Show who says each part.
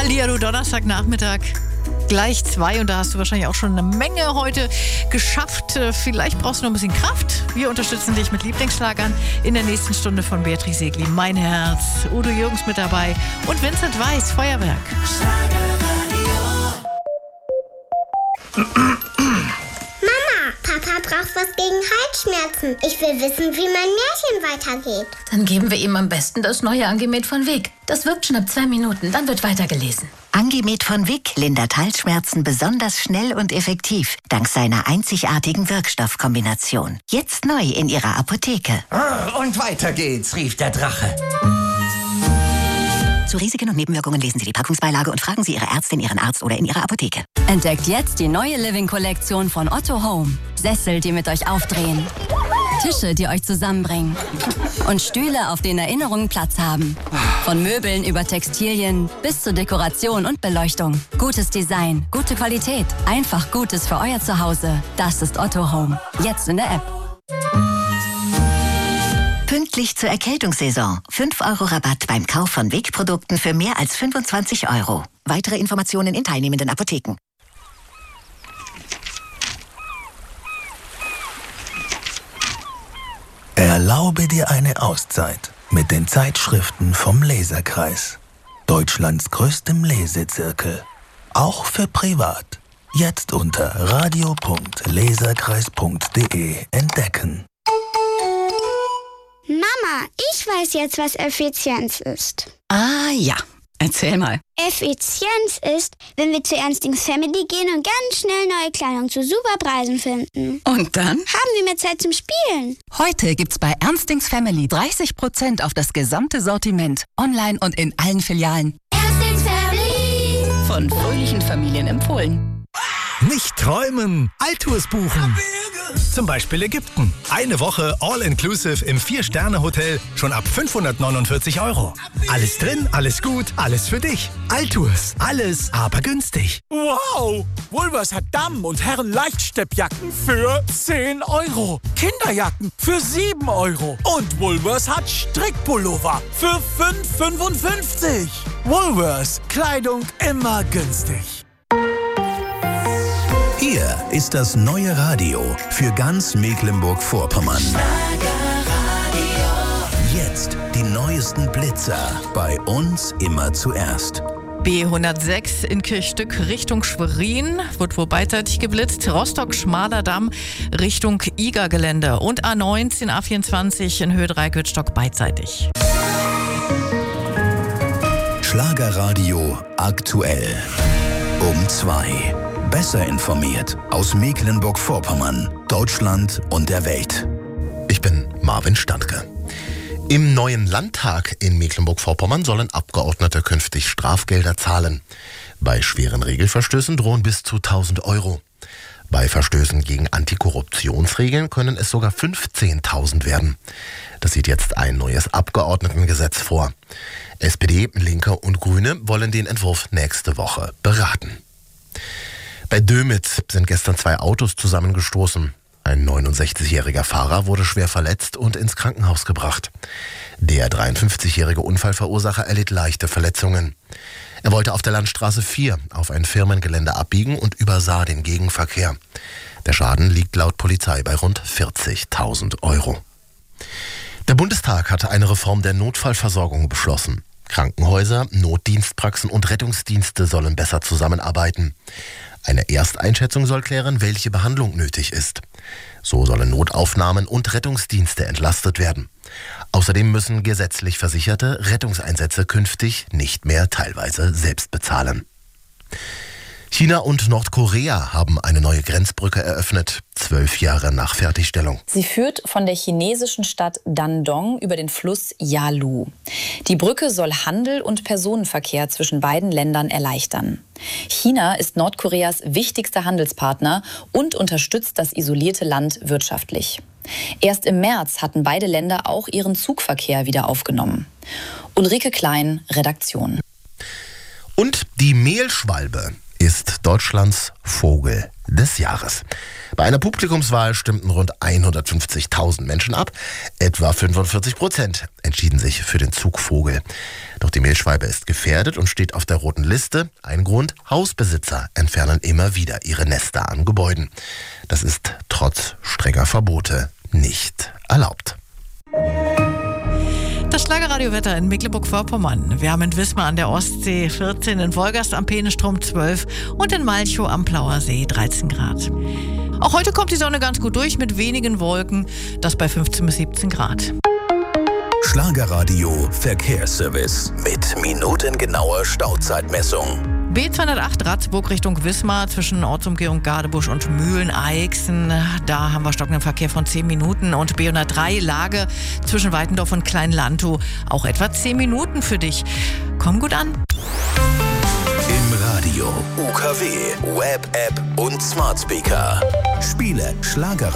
Speaker 1: Hallihallo, Donnerstagnachmittag. Gleich 2 und da hast du wahrscheinlich auch schon eine Menge heute geschafft. Vielleicht brauchst du noch ein bisschen Kraft. Wir unterstützen dich mit Lieblingsschlagern in der nächsten Stunde von Beatrice Egli. Mein Herz, Udo Jürgens mit dabei und Vincent Weiss, Feuerwerk.
Speaker 2: Mama, Papa braucht was gegen Halsschmerzen. Ich will wissen, wie mein Märchen weitergeht.
Speaker 3: Dann geben wir ihm am besten das neue Angemet von Weg. Das wirkt schon ab 2 Minuten, dann wird weitergelesen.
Speaker 4: Angemet von Wick lindert Halsschmerzen besonders schnell und effektiv, dank seiner einzigartigen Wirkstoffkombination. Jetzt neu in Ihrer Apotheke.
Speaker 5: Und weiter geht's, rief der Drache.
Speaker 4: Zu Risiken und Nebenwirkungen lesen Sie die Packungsbeilage und fragen Sie Ihre Ärztin, Ihren Arzt oder in Ihrer Apotheke.
Speaker 6: Entdeckt jetzt die neue Living-Kollektion von Otto Home. Sessel, die mit euch aufdrehen. Tische, die euch zusammenbringen. Und Stühle, auf denen Erinnerungen Platz haben. Von Möbeln über Textilien bis zur Dekoration und Beleuchtung. Gutes Design, gute Qualität. Einfach Gutes für euer Zuhause. Das ist Otto Home. Jetzt in der App.
Speaker 4: Pünktlich zur Erkältungssaison. 5 € Rabatt beim Kauf von Weg-Produkten für mehr als 25 €. Weitere Informationen in teilnehmenden Apotheken.
Speaker 7: Erlaube dir eine Auszeit mit den Zeitschriften vom Leserkreis. Deutschlands größtem Lesezirkel. Auch für privat. Jetzt unter radio.leserkreis.de entdecken.
Speaker 2: Mama, ich weiß jetzt, was Effizienz ist.
Speaker 8: Ah ja, erzähl mal.
Speaker 2: Effizienz ist, wenn wir zu Ernstings Family gehen und ganz schnell neue Kleidung zu super Preisen finden.
Speaker 8: Und dann?
Speaker 2: Haben wir mehr Zeit zum Spielen.
Speaker 8: Heute gibt's bei Ernstings Family 30% auf das gesamte Sortiment. Online und in allen Filialen.
Speaker 2: Ernstings Family.
Speaker 8: Von fröhlichen Familien empfohlen.
Speaker 9: Nicht träumen, Altours buchen. Zum Beispiel Ägypten. Eine Woche All-Inclusive im 4-Sterne-Hotel schon ab 549 €. Alles drin, alles gut, alles für dich. Altours, alles aber günstig.
Speaker 10: Wow! Woolworths hat Damen- und Herren-Leichtsteppjacken für 10 €. Kinderjacken für 7 €. Und Woolworths hat Strickpullover für 5,55 €. Woolworths, Kleidung immer günstig.
Speaker 7: Hier ist das neue Radio für ganz Mecklenburg-Vorpommern. Jetzt die neuesten Blitzer. Bei uns immer zuerst.
Speaker 1: B106 in Kirchstück Richtung Schwerin wird wohl beidseitig geblitzt. Rostock-Schmalerdamm Richtung Iga-Gelände. Und A19, A24 in Höhe Dreikötstock beidseitig.
Speaker 7: Schlagerradio aktuell. Um 2. Besser informiert aus Mecklenburg-Vorpommern, Deutschland und der Welt.
Speaker 11: Ich bin Marvin Standke. Im neuen Landtag in Mecklenburg-Vorpommern sollen Abgeordnete künftig Strafgelder zahlen. Bei schweren Regelverstößen drohen bis zu 1.000 €. Bei Verstößen gegen Antikorruptionsregeln können es sogar 15.000 werden. Das sieht jetzt ein neues Abgeordnetengesetz vor. SPD, Linke und Grüne wollen den Entwurf nächste Woche beraten. Bei Dömitz sind gestern 2 Autos zusammengestoßen. Ein 69-jähriger Fahrer wurde schwer verletzt und ins Krankenhaus gebracht. Der 53-jährige Unfallverursacher erlitt leichte Verletzungen. Er wollte auf der Landstraße 4 auf ein Firmengelände abbiegen und übersah den Gegenverkehr. Der Schaden liegt laut Polizei bei rund 40.000 €. Der Bundestag hatte eine Reform der Notfallversorgung beschlossen. Krankenhäuser, Notdienstpraxen und Rettungsdienste sollen besser zusammenarbeiten. Eine Ersteinschätzung soll klären, welche Behandlung nötig ist. So sollen Notaufnahmen und Rettungsdienste entlastet werden. Außerdem müssen gesetzlich Versicherte Rettungseinsätze künftig nicht mehr teilweise selbst bezahlen. China und Nordkorea haben eine neue Grenzbrücke eröffnet, 12 Jahre nach Fertigstellung.
Speaker 12: Sie führt von der chinesischen Stadt Dandong über den Fluss Yalu. Die Brücke soll Handel und Personenverkehr zwischen beiden Ländern erleichtern. China ist Nordkoreas wichtigster Handelspartner und unterstützt das isolierte Land wirtschaftlich. Erst im März hatten beide Länder auch ihren Zugverkehr wieder aufgenommen. Ulrike Klein, Redaktion.
Speaker 11: Und die Mehlschwalbe ist Deutschlands Vogel des Jahres. Bei einer Publikumswahl stimmten rund 150.000 Menschen ab. Etwa 45% entschieden sich für den Zugvogel. Doch die Mehlschwalbe ist gefährdet und steht auf der roten Liste. Ein Grund: Hausbesitzer entfernen immer wieder ihre Nester an Gebäuden. Das ist trotz strenger Verbote nicht erlaubt.
Speaker 1: Das Schlagerradiowetter in Mecklenburg-Vorpommern. Wir haben in Wismar an der Ostsee 14, in Wolgast am Peenestrom 12 und in Malchow am Plauer See 13 Grad. Auch heute kommt die Sonne ganz gut durch mit wenigen Wolken, das bei 15 bis 17 Grad.
Speaker 7: Schlagerradio Verkehrsservice mit minutengenauer Stauzeitmessung.
Speaker 1: B208 Ratzburg Richtung Wismar zwischen Ortsumgehung Gadebusch und Mühlen-Eichsen. Da haben wir stockenden Verkehr von 10 Minuten. Und B103 Lage zwischen Weitendorf und Kleinlantow. Auch etwa 10 Minuten für dich. Komm gut an.
Speaker 7: Im Radio, UKW, Web-App und Smart Speaker. Spiele Schlager